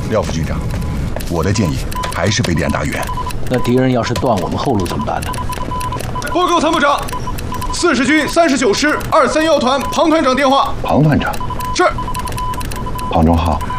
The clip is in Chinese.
廖副军长，我的建议还是北点打援。 那敌人要是断我们后路怎么办呢？ 报告参谋长，40军39师231团庞团长电话。 庞团长。 是。 庞中浩。